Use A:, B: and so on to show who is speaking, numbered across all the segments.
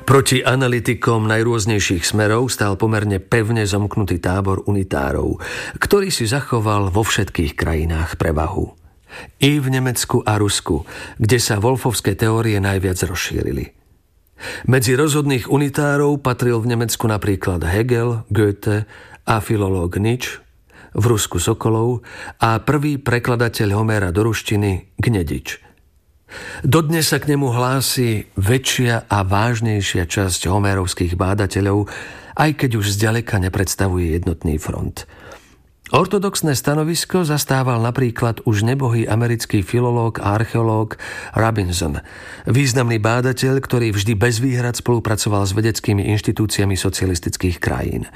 A: Proti analytikom najrôznejších smerov stál pomerne pevne zomknutý tábor unitárov, ktorý si zachoval vo všetkých krajinách prevahu. I v Nemecku a Rusku, kde sa wolfovské teórie najviac rozšírili. Medzi rozhodných unitárov patril v Nemecku napríklad Hegel, Goethe a filológ Nietzsche, v Rusku Sokolov a prvý prekladateľ Homéra do ruštiny Gnedič. Dodnes sa k nemu hlási väčšia a vážnejšia časť homérovských bádateľov, aj keď už zďaleka nepredstavuje jednotný front. Ortodoxné stanovisko zastával napríklad už nebohý americký filológ a archeológ Robinson, významný bádateľ, ktorý vždy bez výhrad spolupracoval s vedeckými inštitúciami socialistických krajín.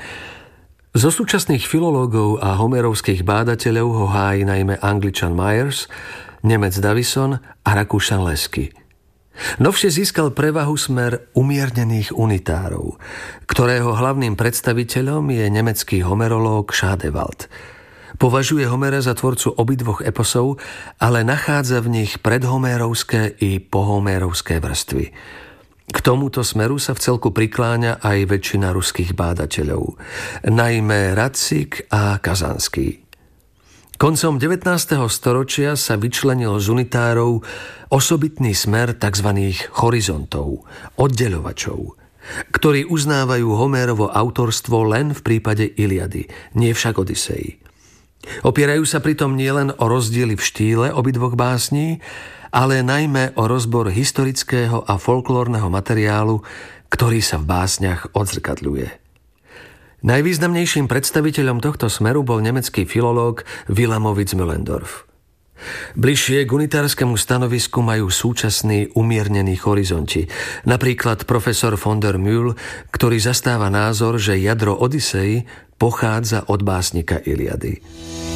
A: Zo súčasných filológov a homérovských bádateľov ho hájí najmä Angličan Myers, Nemec Davison a Rakúšan Lesky. Novšie získal prevahu smer umiernených unitárov, ktorého hlavným predstaviteľom je nemecký homerológ Schadewald. Považuje Homera za tvorcu obidvoch eposov, ale nachádza v nich predhomérovské i pohomérovské vrstvy. K tomuto smeru sa v celku prikláňa aj väčšina ruských bádateľov, najmä Racik a Kazanský. Koncom 19. storočia sa vyčlenil z unitárov osobitný smer tzv. Horizontov, oddeľovačov, ktorí uznávajú Homérovo autorstvo len v prípade Iliady, nie však Odysei. Opierajú sa pritom nielen o rozdiely v štýle obidvoch básní, ale najmä o rozbor historického a folklórneho materiálu, ktorý sa v básniach odzrkadľuje. Najvýznamnejším predstaviteľom tohto smeru bol nemecký filológ Wilamowitz Müllendorf. Bližšie k unitárskému stanovisku majú súčasní umiernení horizonti, napríklad profesor von der Mühl, ktorý zastáva názor, že jadro Odysei pochádza od básnika Iliady.